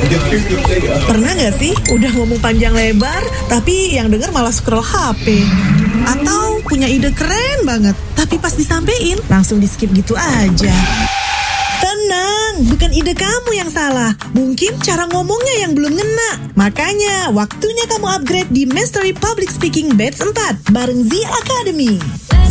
Pernah gak sih udah ngomong panjang lebar tapi yang denger malah scroll HP? Atau punya ide keren banget tapi pas disampein langsung di skip gitu aja? Tenang, bukan ide kamu yang salah. Mungkin cara ngomongnya yang belum ngena. Makanya waktunya kamu upgrade di Mastery Public Speaking Batch 4 bareng Z Academy.